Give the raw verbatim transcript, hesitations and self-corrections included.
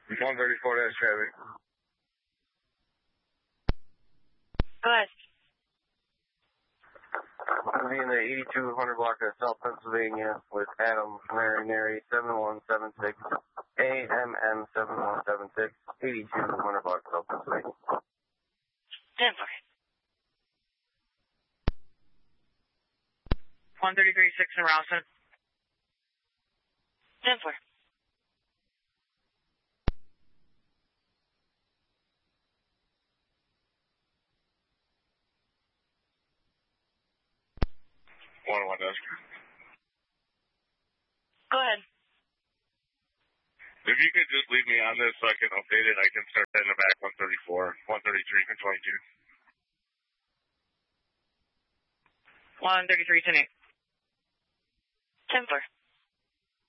one thirty-four dash traffic. Go ahead. I'll be in the eighty-two hundred block of South Pennsylvania with Adam Marinari, seven one seven six, A M M seven one seven six, eighty-two hundred block of South Pennsylvania. Denver. one thirty-three six in Rouseman. Denver. one oh one dash. Go ahead. If you could just leave me on this so I can update it, I can start heading back one thirty-four, one thirty-three, and twenty-two. one thirty-three ten eight. Denver.